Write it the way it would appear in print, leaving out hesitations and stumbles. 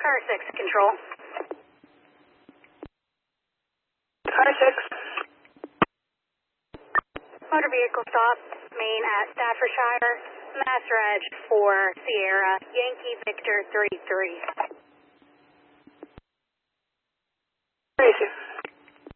Car 6, control. Car 6. Motor vehicle stop, main at Staffordshire, Mass Reg for Sierra, Yankee Victor 33. 36